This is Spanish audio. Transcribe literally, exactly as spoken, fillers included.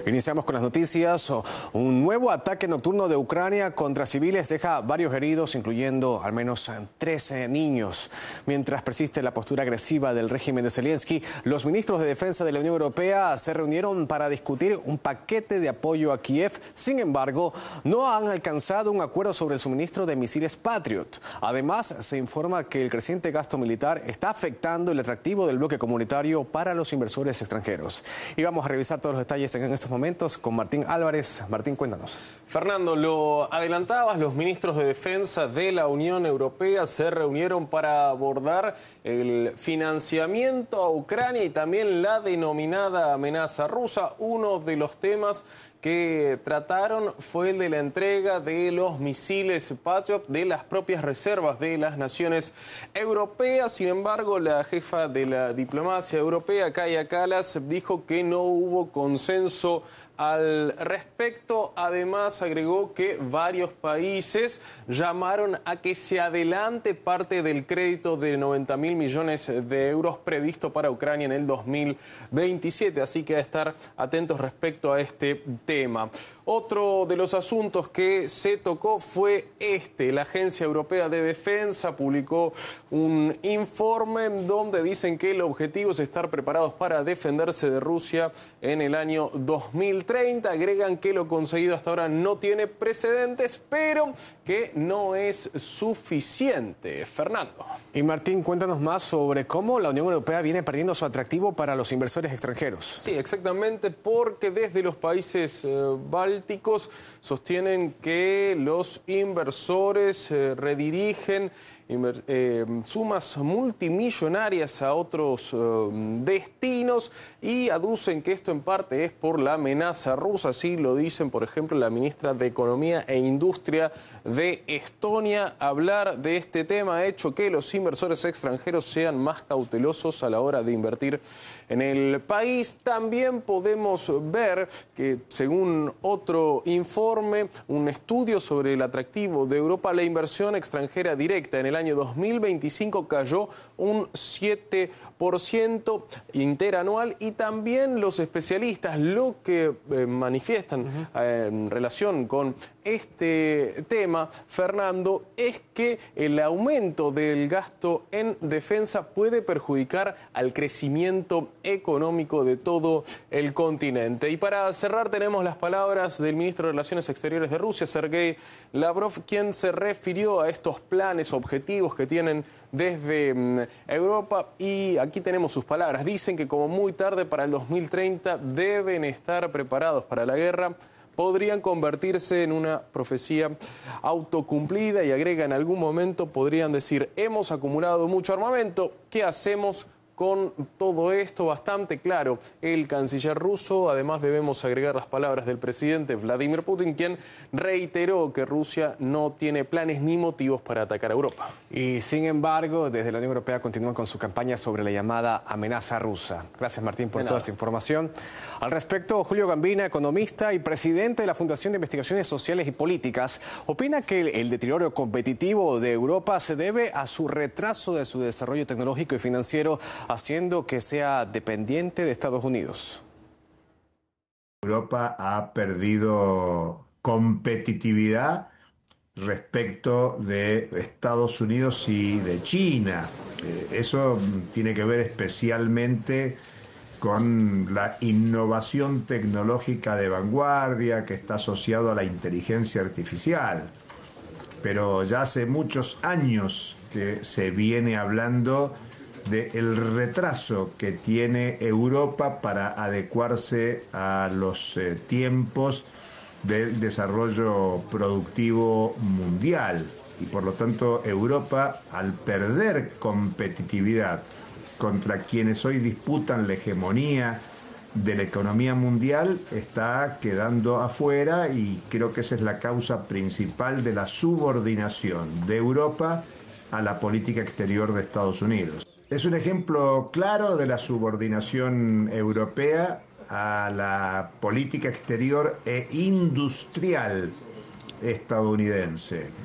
Iniciamos con las noticias. Un nuevo ataque nocturno de Ucrania contra civiles deja varios heridos, incluyendo al menos trece niños. Mientras persiste la postura agresiva del régimen de Zelensky, los ministros de Defensa de la Unión Europea se reunieron para discutir un paquete de apoyo a Kiev. Sin embargo, no han alcanzado un acuerdo sobre el suministro de misiles Patriot. Además, se informa que el creciente gasto militar está afectando el atractivo del bloque comunitario para los inversores extranjeros. Y vamos a revisar todos los detalles en estos momentos con Martín Álvarez. Martín, cuéntanos. Fernando, lo adelantabas, los ministros de Defensa de la Unión Europea se reunieron para abordar el financiamiento a Ucrania y también la denominada amenaza rusa. Uno de los temas que trataron fue el de la entrega de los misiles Patriot de las propias reservas de las naciones europeas. Sin embargo, la jefa de la diplomacia europea, Kaja Kallas, dijo que no hubo consenso al respecto. Además, agregó que varios países llamaron a que se adelante parte del crédito de noventa mil millones de euros previsto para Ucrania en el dos mil veintisiete. Así que a estar atentos respecto a este tema. Otro de los asuntos que se tocó fue este. La Agencia Europea de Defensa publicó un informe donde dicen que el objetivo es estar preparados para defenderse de Rusia en el año dos mil treinta. Agregan que lo conseguido hasta ahora no tiene precedentes, pero que no es suficiente. Fernando. Y Martín, cuéntanos más sobre cómo la Unión Europea viene perdiendo su atractivo para los inversores extranjeros. Sí, exactamente, porque desde los países eh, bálticos sostienen que los inversores eh, redirigen Inver eh, sumas multimillonarias a otros eh, destinos y aducen que esto en parte es por la amenaza rusa. Así lo dicen, por ejemplo, la ministra de Economía e Industria de Estonia. Hablar de este tema ha hecho que los inversores extranjeros sean más cautelosos a la hora de invertir en el país. También podemos ver que, según otro informe, un estudio sobre el atractivo de Europa, la inversión extranjera directa en el año dos mil veinticinco cayó un siete por ciento interanual, y también los especialistas lo que eh, manifiestan uh-huh. eh, en relación con este tema, Fernando, es que el aumento del gasto en defensa puede perjudicar al crecimiento económico de todo el continente. Y para cerrar tenemos las palabras del ministro de Relaciones Exteriores de Rusia, Sergei Lavrov, quien se refirió a estos planes, objetivos que tienen desde um, Europa, y aquí tenemos sus palabras. Dicen que como muy tarde para el dos mil treinta deben estar preparados para la guerra. Podrían convertirse en una profecía autocumplida, y agrega, en algún momento podrían decir: hemos acumulado mucho armamento, ¿qué hacemos con todo esto? Bastante claro el canciller ruso. Además, debemos agregar las palabras del presidente Vladimir Putin, quien reiteró que Rusia no tiene planes ni motivos para atacar a Europa. Y sin embargo, desde la Unión Europea continúan con su campaña sobre la llamada amenaza rusa. Gracias, Martín, por toda esa información. Al respecto, Julio Gambina, economista y presidente de la Fundación de Investigaciones Sociales y Políticas, opina que el, el deterioro competitivo de Europa se debe a su retraso de su desarrollo tecnológico y financiero, haciendo que sea dependiente de Estados Unidos. Europa ha perdido competitividad respecto de Estados Unidos y de China. Eh, eso tiene que ver especialmente con la innovación tecnológica de vanguardia que está asociado a la inteligencia artificial. Pero ya hace muchos años que se viene hablando del retraso que tiene Europa para adecuarse a los eh, tiempos del desarrollo productivo mundial. Y por lo tanto, Europa, al perder competitividad contra quienes hoy disputan la hegemonía de la economía mundial, está quedando afuera, y creo que esa es la causa principal de la subordinación de Europa a la política exterior de Estados Unidos. Es un ejemplo claro de la subordinación europea a la política exterior e industrial estadounidense.